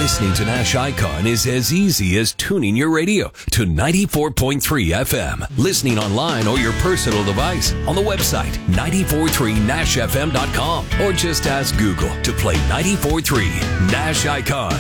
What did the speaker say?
Listening to Nash Icon is as easy as tuning your radio to 94.3 FM. Listening online or your personal device on the website 943nashfm.com, or just ask Google to play 94.3 Nash Icon.